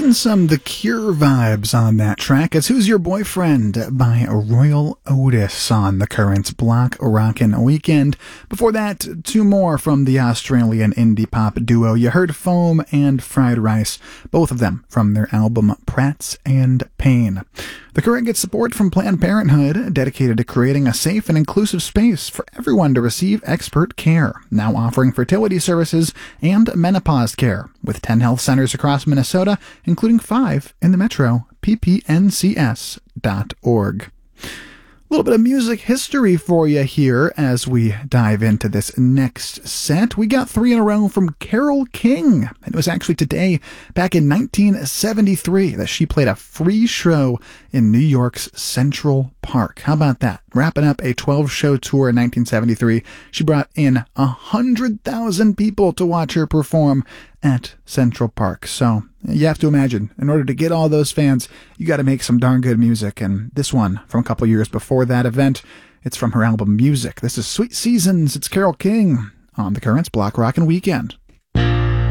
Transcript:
Getting some The Cure vibes on that track. It's Who's Your Boyfriend by Royal Otis on the Currents Block Rockin' Weekend. Before that, two more from the Australian indie pop duo. You heard Foam and Fried Rice, both of them from their album Prats and Pain. The Current gets support from Planned Parenthood, dedicated to creating a safe and inclusive space for everyone to receive expert care, now offering fertility services and menopause care, with 10 health centers across Minnesota, including 5 in the metro, ppncs.org. A little bit of music history for you here as we dive into this next set. We got 3 in a row from Carole King. It was actually today, back in 1973, that she played a free show in New York's Central Park. How about that? Wrapping up a 12-show tour in 1973, she brought in 100,000 people to watch her perform at Central Park. So you have to imagine, in order to get all those fans, you got to make some darn good music. And this one, from a couple years before that event, it's from her album Music. This is Sweet Seasons. It's Carole King on the Currents Block Rockin' Weekend.